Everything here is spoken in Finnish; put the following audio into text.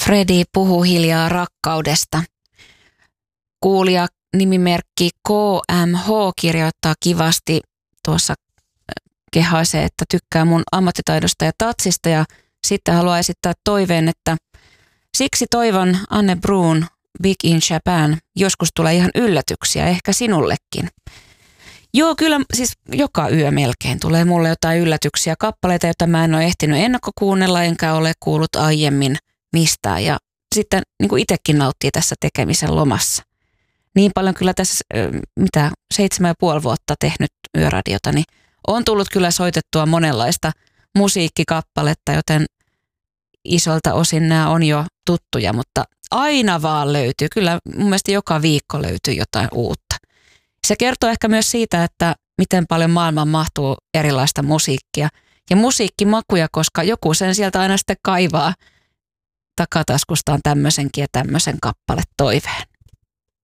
Fredi puhuu hiljaa rakkaudesta. Kuulija nimimerkki KMH kirjoittaa kivasti tuossa, kehaisee, että tykkää mun ammattitaidosta ja tatsista ja sitten haluaa esittää toiveen, että siksi toivon Anne Bruun Big in Japan joskus tulee ihan yllätyksiä, ehkä sinullekin. Joo, kyllä siis joka yö melkein tulee mulle jotain yllätyksiä, kappaleita, joita mä en ole ehtinyt ennakkokuunnella, enkä ole kuullut aiemmin mistään. Ja sitten niin kuin itsekin nauttii tässä tekemisen lomassa. Niin paljon kyllä tässä, 7,5 vuotta tehnyt yöradiota, niin on tullut kyllä soitettua monenlaista musiikkikappaletta, joten isolta osin nämä on jo tuttuja, mutta aina vaan löytyy. Kyllä mun mielestä joka viikko löytyy jotain uutta. Se kertoo ehkä myös siitä, että miten paljon maailmaan mahtuu erilaista musiikkia ja musiikkimakuja, koska joku sen sieltä aina sitten kaivaa takataskustaan tämmöisenkin ja tämmöisen kappaletoiveen.